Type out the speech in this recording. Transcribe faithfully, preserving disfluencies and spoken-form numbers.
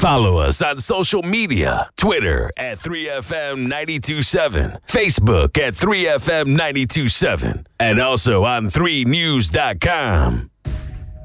Follow us on social media, Twitter at three F M nine two seven, Facebook at three F M nine two seven, and also on three news dot com.